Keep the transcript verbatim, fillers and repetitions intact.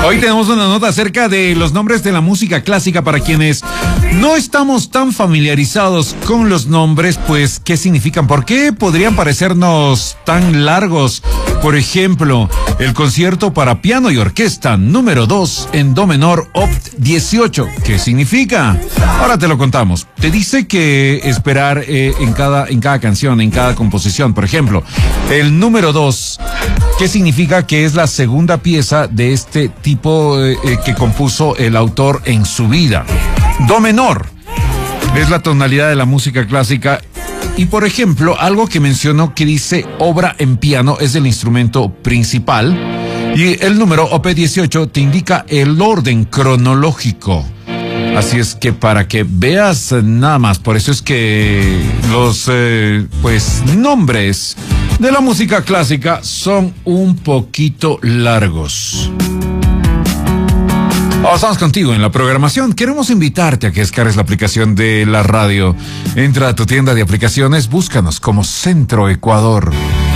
Hoy tenemos una nota acerca de los nombres de la música clásica para quienes no estamos tan familiarizados con los nombres, pues, ¿qué significan? ¿Por qué podrían parecernos tan largos? Por ejemplo, el concierto para piano y orquesta número dos en do menor op dieciocho. ¿Qué significa? Ahora te lo contamos. Te dice que esperar eh, en cada, en cada canción, en cada composición. Por ejemplo, el número dos, ¿qué significa? Que es la segunda pieza de este tipo eh, eh, que compuso el autor en su vida. Do menor es la tonalidad de la música clásica. Y por ejemplo, algo que mencionó que dice obra en piano es el instrumento principal. Y el número op dieciocho te indica el orden cronológico. Así es que para que veas nada más, por eso es que los eh, pues nombres de la música clásica son un poquito largos. Estamos contigo en la programación. Queremos invitarte a que descargues la aplicación de la radio. Entra a tu tienda de aplicaciones, búscanos como Centro Ecuador.